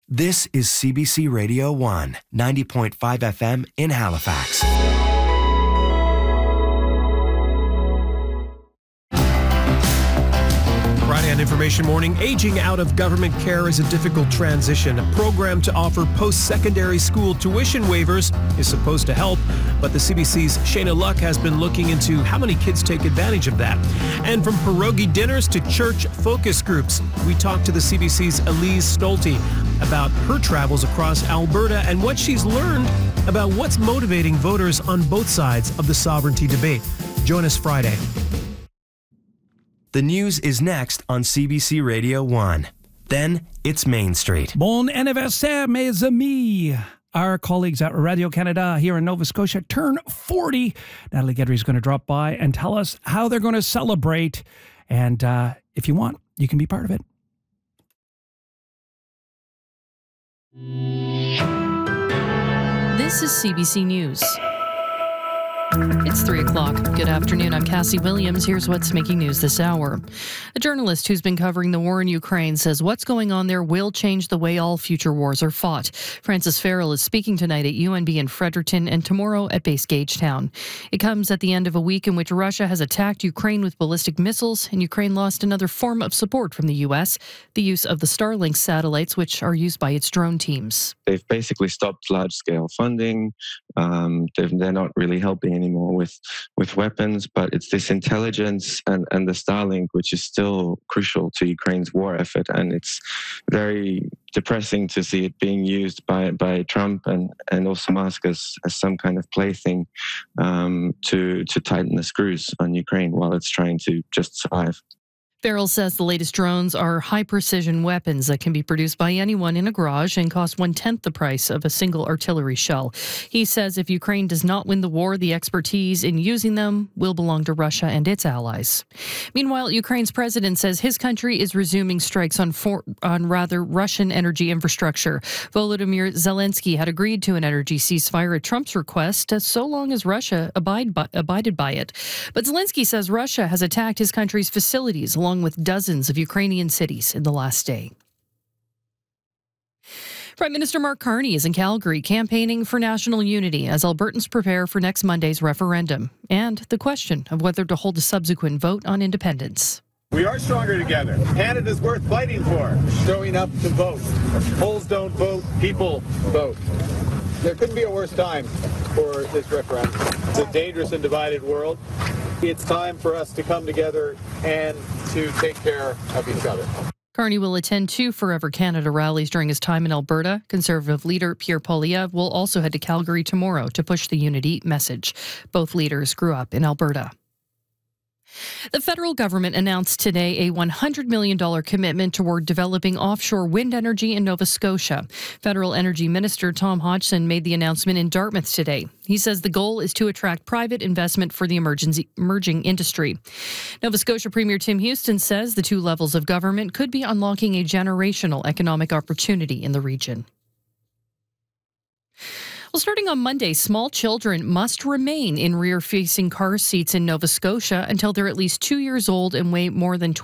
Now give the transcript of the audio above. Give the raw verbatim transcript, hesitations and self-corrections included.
This is C B C Radio one, ninety point five F M in Halifax. Friday on Information Morning, aging out of government care is a difficult transition. A program to offer post-secondary school tuition waivers is supposed to help, but the C B C's Shayna Luck has been looking into how many kids take advantage of that. And from pierogi dinners to church focus groups, we talked to the C B C's Elise Stolte about her travels across Alberta and what she's learned about what's motivating voters on both sides of the sovereignty debate. Join us Friday. The news is next on C B C Radio one. Then it's Main Street. Bon anniversaire, mes amis. Our colleagues at Radio-Canada here in Nova Scotia turn forty. Natalie Guidry is going to drop by and tell us how they're going to celebrate. And uh, if you want, you can be part of it. This is C B C News. It's three o'clock. Good afternoon. I'm Cassie Williams. Here's what's making news this hour. A journalist who's been covering the war in Ukraine says what's going on there will change the way all future wars are fought. Francis Farrell is speaking tonight at U N B in Fredericton and tomorrow at Base Gagetown. It comes at the end of a week in which Russia has attacked Ukraine with ballistic missiles, and Ukraine lost another form of support from the U S, the use of the Starlink satellites, which are used by its drone teams. They've basically stopped large-scale funding. Um, they're not really helping anymore with, with weapons, but it's this intelligence and, and the Starlink, which is still crucial to Ukraine's war effort. And it's very depressing to see it being used by, by Trump and, and also Musk as, as some kind of plaything um, to, to tighten the screws on Ukraine while it's trying to just survive. Farrell says the latest drones are high-precision weapons that can be produced by anyone in a garage and cost one-tenth the price of a single artillery shell. He says if Ukraine does not win the war, the expertise in using them will belong to Russia and its allies. Meanwhile, Ukraine's president says his country is resuming strikes on, for, on rather Russian energy infrastructure. Volodymyr Zelensky had agreed to an energy ceasefire at Trump's request, so long as Russia abide by, abided by it. But Zelensky says Russia has attacked his country's facilities along along with dozens of Ukrainian cities in the last day. Prime Minister Mark Carney is in Calgary campaigning for national unity as Albertans prepare for next Monday's referendum and the question of whether to hold a subsequent vote on independence. We are stronger together. Canada's worth fighting for. Showing up to vote. Polls don't vote, people vote. There couldn't be a worse time for this referendum. It's a dangerous and divided world. It's time for us to come together and to take care of each other. Carney will attend two Forever Canada rallies during his time in Alberta. Conservative leader Pierre Poilievre will also head to Calgary tomorrow to push the unity message. Both leaders grew up in Alberta. The federal government announced today a one hundred million dollars commitment toward developing offshore wind energy in Nova Scotia. Federal Energy Minister Tom Hodgson made the announcement in Dartmouth today. He says the goal is to attract private investment for the emerging industry. Nova Scotia Premier Tim Houston says the two levels of government could be unlocking a generational economic opportunity in the region. Well, starting on Monday, small children must remain in rear-facing car seats in Nova Scotia until they're at least two years old and weigh more than